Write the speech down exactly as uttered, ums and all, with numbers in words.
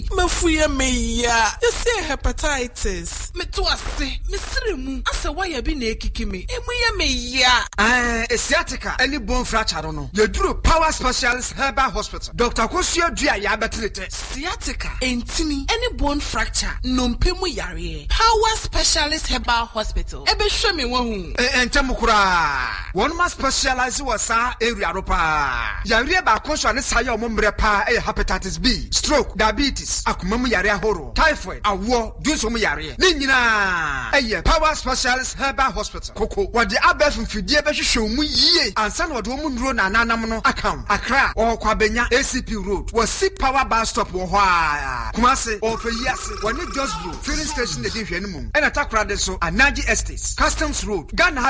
Hey, mafuye me ya. You say hepatitis. Me to ase. Me siremu. Asa why ya bi na ekiki me. Emu ye me ya. Eh, sciatica. Any bone fracture no. You do Power Specialist Herbal Hospital. Doctor Kosio Dua ya betrete. Sciatica. Entini. Any bone fracture. Nompemu yare. Power Specialist Herbal Hospital. Ebe show me one. Eh, entemukura. One must specialize was sa area ropa. Yare ba konso ne sayo mombre pa e hepatitis B, stroke, diabetes, akumamu yare ahoro, typhoid, awo, dunso mu yare. Ni nyina. Eye Power Specialist Herbal Hospital. Koko. Wadi abef mfidie be hwehwe mu yie. Ansa na wadi omu nduro na nanam no akam. Accra or Kwabenya A C P Road. Was see power bus stop wo hwa. Kumase or Feyase. Wani just blue filling station de di hwenu mu. E na takra de so Anaji Estates, Customs Road. Ghana